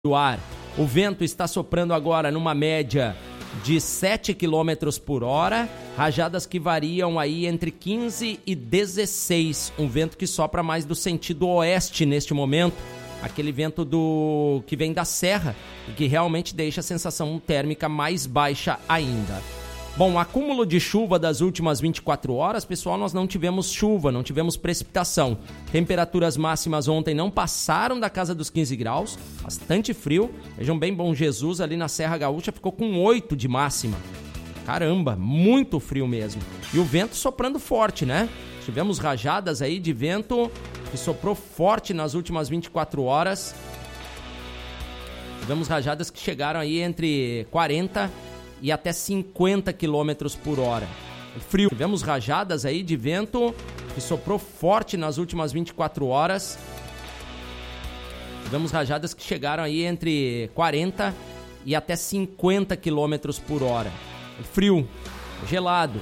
do ar. O vento está soprando agora numa média de 7 km por hora, rajadas que variam aí entre 15 e 16, um vento que sopra mais do sentido oeste neste momento, aquele vento que vem da serra e que realmente deixa a sensação térmica mais baixa ainda. Bom, acúmulo de chuva das últimas 24 horas, pessoal, nós não tivemos chuva, não tivemos precipitação. Temperaturas máximas ontem não passaram da casa dos 15 graus, bastante frio. Vejam bem, Bom Jesus ali na Serra Gaúcha ficou com 8 de máxima. Caramba, muito frio mesmo. E o vento soprando forte, né? Tivemos rajadas aí de vento que soprou forte nas últimas 24 horas. Tivemos rajadas que chegaram aí entre 40 e até 50 km por hora. Frio. Tivemos rajadas aí de vento que soprou forte nas últimas 24 horas. Tivemos rajadas que chegaram aí entre 40 e até 50 km por hora. Frio, gelado.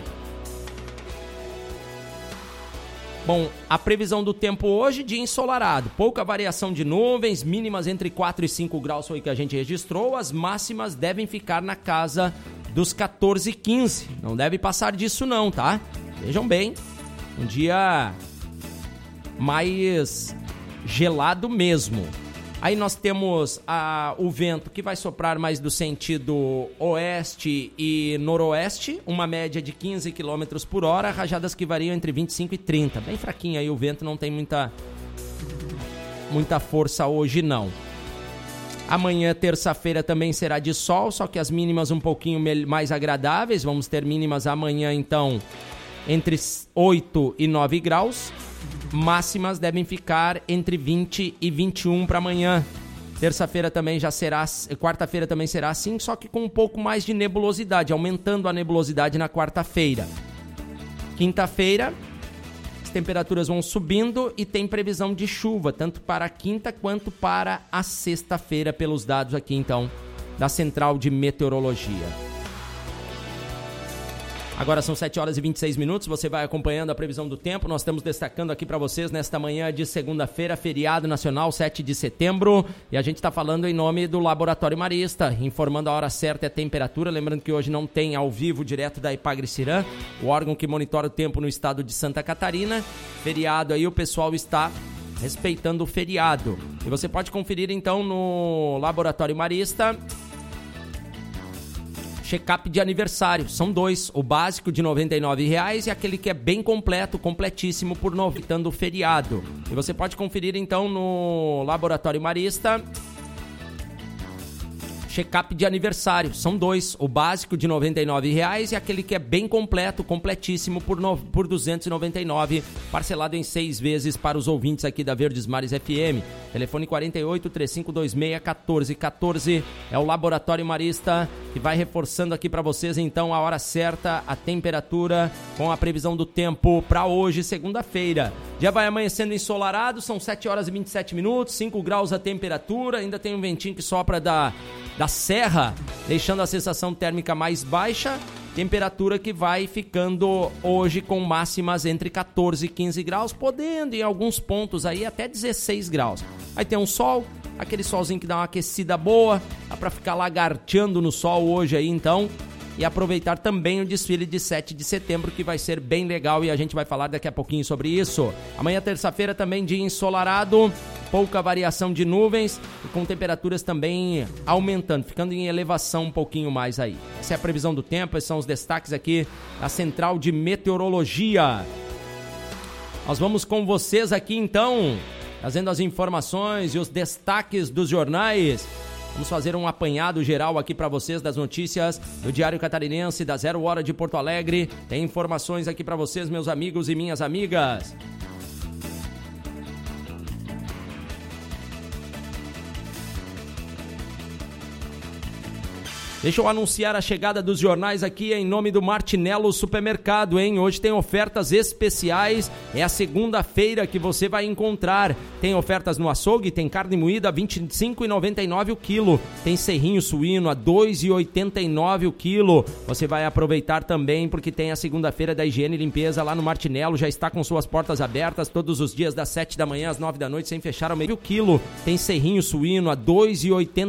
Bom, a previsão do tempo hoje, dia ensolarado, pouca variação de nuvens, mínimas entre 4 e 5 graus foi o que a gente registrou, as máximas devem ficar na casa dos 14 e 15, não deve passar disso não, tá? Vejam bem, um dia mais gelado mesmo. Aí nós temos o vento que vai soprar mais do sentido oeste e noroeste, uma média de 15 km por hora, rajadas que variam entre 25 e 30. Bem fraquinho aí o vento, não tem muita força hoje não. Amanhã, terça-feira, também será de sol, só que as mínimas um pouquinho mais agradáveis. Vamos ter mínimas amanhã, então, entre 8 e 9 graus. Máximas devem ficar entre 20 e 21 para amanhã. Terça-feira também já será, quarta-feira também será assim, só que com um pouco mais de nebulosidade, aumentando a nebulosidade na quarta-feira. Quinta-feira, as temperaturas vão subindo e tem previsão de chuva, tanto para a quinta quanto para a sexta-feira, pelos dados aqui, então, da Central de Meteorologia. Agora são 7 horas e 26 minutos, você vai acompanhando a previsão do tempo, nós estamos destacando aqui para vocês nesta manhã de segunda-feira, feriado nacional, 7 de setembro, e a gente está falando em nome do Laboratório Marista, informando a hora certa e a temperatura, lembrando que hoje não tem ao vivo direto da Ipagre-Cirã, o órgão que monitora o tempo no estado de Santa Catarina, feriado aí, o pessoal está respeitando o feriado, e você pode conferir então no Laboratório Marista, check-up de aniversário, são dois, o básico de R$ 99,00 e aquele que é bem completo, completíssimo, por novitando o feriado. E você pode conferir então no Laboratório Marista, check-up de aniversário, são dois, o básico de R$ 99,00 e aquele que é bem completo, completíssimo, por R$ 299,00, parcelado em 6 vezes para os ouvintes aqui da Verdes Mares FM. Telefone 48-3526-1414, é o Laboratório Marista que vai reforçando aqui para vocês então a hora certa, a temperatura com a previsão do tempo para hoje, segunda-feira. Já vai amanhecendo ensolarado, são 7 horas e 27 minutos, 5 graus a temperatura, ainda tem um ventinho que sopra da serra, deixando a sensação térmica mais baixa, temperatura que vai ficando hoje com máximas entre 14 e 15 graus, podendo em alguns pontos aí até 16 graus. Aí tem um sol, aquele solzinho que dá uma aquecida boa, dá pra ficar lagarteando no sol hoje aí então, e aproveitar também o desfile de 7 de setembro, que vai ser bem legal e a gente vai falar daqui a pouquinho sobre isso. Amanhã, terça-feira, também dia ensolarado, pouca variação de nuvens e com temperaturas também aumentando, ficando em elevação um pouquinho mais aí. Essa é a previsão do tempo, esses são os destaques aqui da Central de Meteorologia. Nós vamos com vocês aqui então, trazendo as informações e os destaques dos jornais. Vamos fazer um apanhado geral aqui para vocês das notícias do Diário Catarinense, da 0 Hora de Porto Alegre. Tem informações aqui para vocês, meus amigos e minhas amigas. Deixa eu anunciar a chegada dos jornais aqui em nome do Martinello Supermercado, hein? Hoje tem ofertas especiais, é a segunda-feira que você vai encontrar. Tem ofertas no açougue, tem carne moída a R$ 25,99 o quilo, tem serrinho suíno a R$ 2,89 o quilo. Você vai aproveitar também porque tem a segunda-feira da higiene e limpeza lá no Martinello, já está com suas portas abertas todos os dias das 7 da manhã às 9 da noite, sem fechar ao meio quilo. Tem serrinho suíno a R$ 2,89